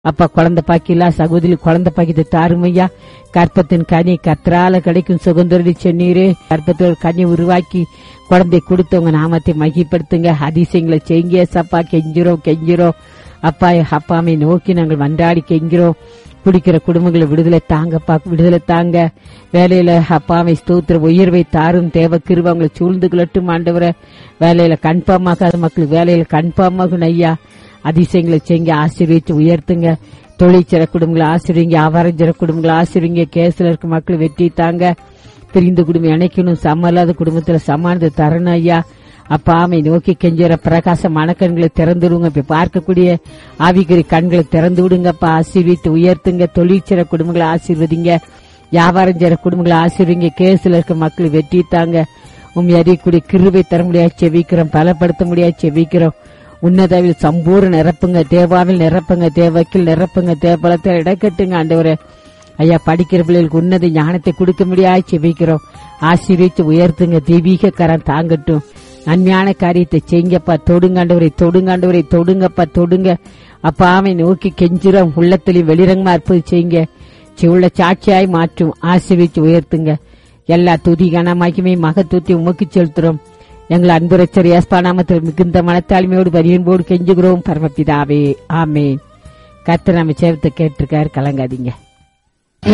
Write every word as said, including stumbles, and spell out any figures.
அப்பா குழந்தை பாக்கிலா சகோதரி குழந்தை பாக்கியத்தை தாருமையா. கற்பத்தின் கனி கத்திரால கிடைக்கும் சுகந்தரடி சொன்னீரே. கற்பத்தோட கனி உருவாக்கி குழந்தை கொடுத்து உங்க நாமத்தை மகிப்படுத்துங்க. அதிசயங்களை செய்யுங்க சப்பா. கெஞ்சிரோம் கெஞ்சிரோம் அப்பா. அப்பாமை நோக்கி நாங்கள் மன்றாடி கெஞ்சிரோம். குடிக்கிற குடும்பங்களை விடுதலை தாங்கப்பா, விடுதலை தாங்க. வேலையில அப்பாவை ஸ்தோத்திர உயர்வை தாரும். தேவ கிருபை அவங்களை சூழ்ந்து கொள்ளட்டும் ஆண்டவரை. வேலையில கன்ஃபார்மாகாத மக்களுக்கு வேலையில கன்ஃபார்மாகணும் ஐயா. அதிசயங்களை செய்யுங்க, ஆசீர்வதித்து உயர்த்துங்க. தொழிற்சிற குடும்பங்களை ஆசீர்வீங்க, ஆவாரஞ்சிற குடும்பங்களை ஆசீர்வீங்க. கேஸ்ல இருக்க மக்கள் வெற்றி தாங்க. பிரிந்து குடும்பம் இணைக்கணும். சமல்லாத குடும்பத்துல சமானத்தை தரணும் ஐயா. அப்பாமை நோக்கி கெஞ்சுற பிரகாச மனக்கண்களை திறந்துடுங்க. இப்ப பார்க்கக்கூடிய ஆவிக்குறி கண்களை திறந்து விடுங்கப்பா. ஆசீர்வித்து உயர்த்துங்க. தொழிற்சிற குடும்பங்களை ஆசீர்வதிங்க, வியாபாரம் செய்யற குடும்பங்களை ஆசீர்வீங்க. கேஸ்ல இருக்க மக்கள் வெற்றி தாங்க. உண்மை அறியக்கூடிய கிருபை தர முடியாது செவிக்கிறோம், பலப்படுத்த முடியாது செவிக்கிறோம். உன்னதாவில் சம்பூர்ண நிரப்புங்க, தேவாவில் நிரப்புங்க, தேவக்கில் நிரப்புங்க, தேவபலத்தில் இடக்கட்டுங்க ஆண்டவரே. ஐயா படிக்கிற பிள்ளைகளுக்கு உன்னத ஞானத்தை கொடுக்க முடியாது செபிக்கிறோம். ஆசீர்வதித்து உயர்த்துங்க. தெய்வீக கரம் தாங்கட்டும். நன்மையான காரியத்தை செய்யுங்கப்பா. தொடுங்காண்டவரை தொடுங்காண்டவரை தொடுங்கப்பா, தொடுங்க அப்பாவை நோக்கி கெஞ்சிரோம். உள்ளத்திலையும் வெளிரங்கமா இருப்பது செய்யுங்க. உள்ள சாட்சியாய் மாற்றும். ஆசீர்வதித்து உயர்த்துங்க. எல்லா துதி கனமாக்கியுமே மகத்துவத்தை உமக்கு செலுத்துறோம். எங்கள் அன்புரட்சர் ஏஸ்பா நாமத்தில் மிகுந்த மனத்தாழ்மையோடு பரியன்போடு கெஞ்சுகிறோம் பரமபிதாவே, ஆமேன். கர்த்தர் நம்ம சேவத்தை கேட்டிருக்காரு, கலங்காதீங்க.